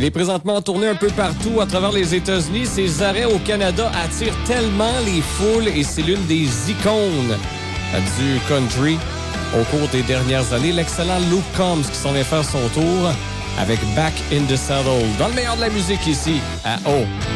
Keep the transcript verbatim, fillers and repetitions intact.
Il est présentement en tournée un peu partout à travers les États-Unis. Ses arrêts au Canada attirent tellement les foules et c'est l'une des icônes du country au cours des dernières années. L'excellent Luke Combs qui s'en vient faire son tour avec Back in the Saddle. Dans le meilleur de la musique ici à O.